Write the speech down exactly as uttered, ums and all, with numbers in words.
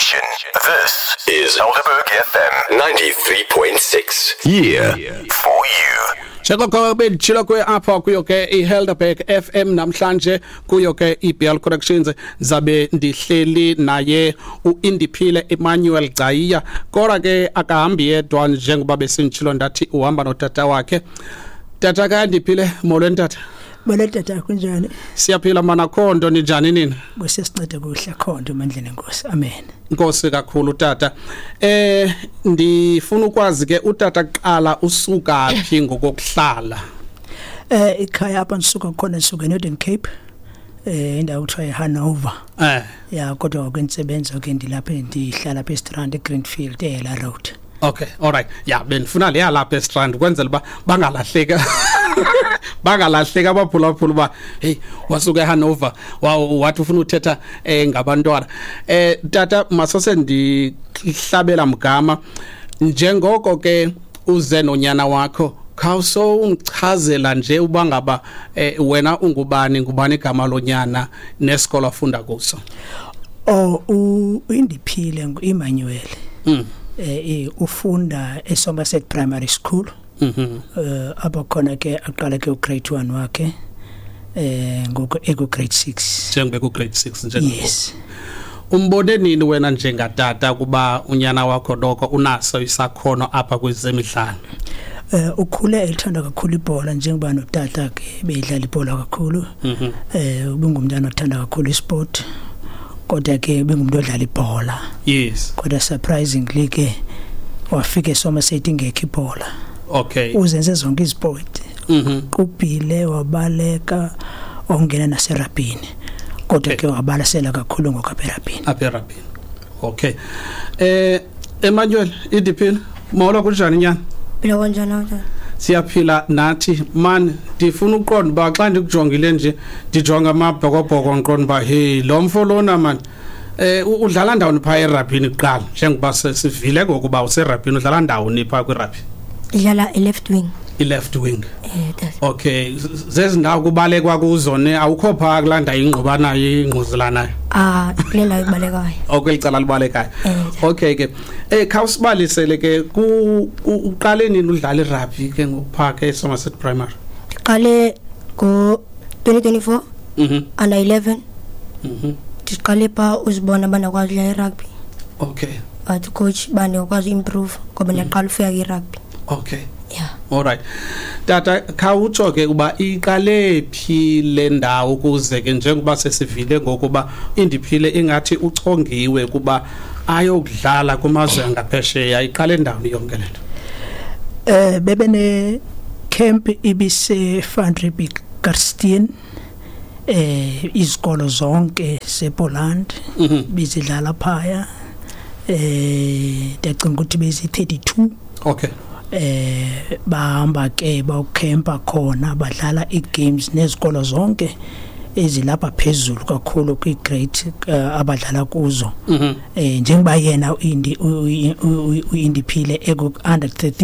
station. This is Helderberg F M ninety-three point six. Here for you. Chekoko bechila kwe apha kuyo ke iHelderberg F M namhlanje kuyo ke iB L Corrections zabe ndihleli naye uIndiphile Emmanuel Gcaiya kodwa ke akahambi yedwa njengoba besinchilo ndathi uhamba notata wakhe. Tata ka Indiphile molweni tata. Molweni tata kunjani? Siyaphila mana khondo ninjani nini? Kusesincede kuhle khondo mandleni Nkosi. Amen. Nkosi kakhulu tata. Eh ndifuna ukwazi ke utata qala usuka phi ngokuhlala. Eh ikhaya apha nisuka khona nisuka eNorthern Cape. Eh indawo kuthiwa eHanover. Eh ya kodwa kwensebenza ke ndilapha ndihlala lapha eStrand eGreenfield eHela Road. Okay, all right. Yeah, benifuna leya lapha eStrand kwenzela ba bangalahleka. Bangalahleka abaphulaphula ba hey wasuka eHanover wathi ufuna uthetha eh ngabantwana. Eh tata masose ndihlabela mgama njengoko ke uze nonyana wakho khawuso ungichazela nje uba ngaba eh, wena ungubani ngubani igama lonyana nesikolo afunda kuso. Oh uIndiphile nguEmmanuel. Mm. Eh ufunda eSomerset Primary School. Mhm. Eh abakhona ke aqala ke ugrade one wakhe eh ngoko ego grade six. Njengoba ku grade six njengoba. Yes. Umbone nini wena njengatata kuba unyana wakho lokho unaso isakhono apha kwezemidlalo? Eh ukhule ethanda kakhulu ibhola njengoba notata ke bedlala ibhola kakhulu. Mhm. Eh ubengumntana othanda kakhulu isport. Kodwa ke bengumuntu odlala ibhola. Yes. Kodwa surprisingly ke wafika eSomerset ingekho ibhola. Okay. Uzenze zonke iziport. Mhm. Ubhile wabaleka ongena naserabhini. Kodwa ke wabalasela kakhulu ngokapherabhini. Apherabhini. Okay. Eh Emmanuel Indiphile molo kunjani nyana? Phila kanjani wena? Siyaphila nathi man ndifuna uqonda ba xa ndikujongile nje ndijonga amabhokobhoko ngiqonda ba hey lo mfo lona man eh udlala ndawoni pha erabhini kuqala njengoba sivile ngokuba userabhini udlala ndawoni pha kwirabhi? Idlala left wing. I-left wing. Eh that's. Okay, zezindawo kubalekwa kuzo ne awukho pha kulanda ingqubana ingquzulana. Ah lela ibalekayo. Okwelicala libalekayo. Okay ke eh khawusibalisele ke ku uqale nini udlala irugby ke ngopha ke eSomerset Primary? Iqale go twenty twenty-four. Mhm. Under eleven. Mhm. Diqale pa uzibona bana kwazi la irugby. Okay. But coach bani ukwazi improve ngoba niyaqala ufika irugby. Okay. Yeah. All right. Tata khawutsho ke uba iqale phi le ndawo kuze ke njengoba sesivile ngokuba Indiphile ingathi uchongiwe kuba ayokudlala kumazwe angaphesheya iqale ndawoni yonke lento. Eh bebe ne camp ibise Vanriebeek Karstien eh izikolo zonke sePoland bizidlala phaya eh ndicinga ukuthi bezi thirty-two. Okay. Eh bahamba ke bawcampa khona badlala igames nezikolo zonke ezilapha phezulu kakhulu kwigrade abadlala kuzo. Eh njengoba yena uIndi uIndiphile eku under thirteen